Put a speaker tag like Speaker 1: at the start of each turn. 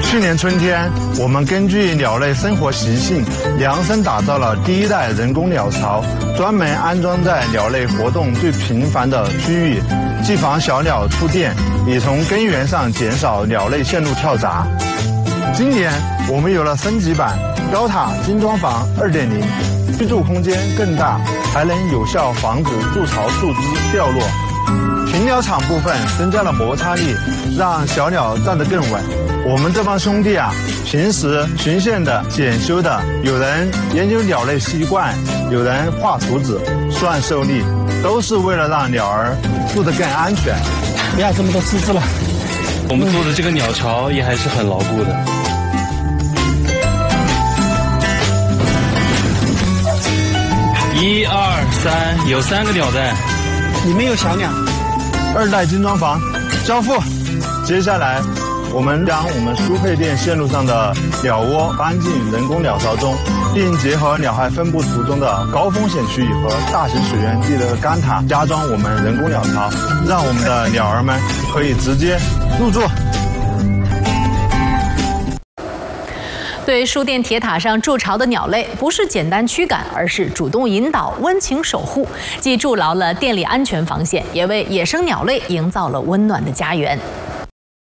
Speaker 1: 去年春天，我们根据鸟类生活习性，量身打造了第一代人工鸟巢，专门安装在鸟类活动最频繁的区域，既防小鸟触电，也从根源上减少鸟类陷入跳闸。今年我们有了升级版高塔精装房2.0，居住空间更大，还能有效防止筑巢树枝掉落。禽鸟场部分增加了摩擦力，让小鸟站得更稳。我们这帮兄弟啊，平时循线的、检修的，有人研究鸟类习惯，有人画图纸、算受力，都是为了让鸟儿住得更安全。
Speaker 2: 不要这么多枝子了。我们做的这个鸟巢也还是很牢固的。1、2、3，有3个鸟在。
Speaker 3: 里面有小鸟。
Speaker 1: 2代精装房交付。接下来，我们将我们输配电线路上的鸟窝搬进人工鸟巢中，并结合鸟害分布图中的高风险区域和大型水源地的钢塔，加装我们人工鸟巢，让我们的鸟儿们可以直接入住。
Speaker 4: 对输电铁塔上筑巢的鸟类，不是简单驱赶，而是主动引导、温情守护，既筑牢了电力安全防线，也为野生鸟类营造了温暖的家园。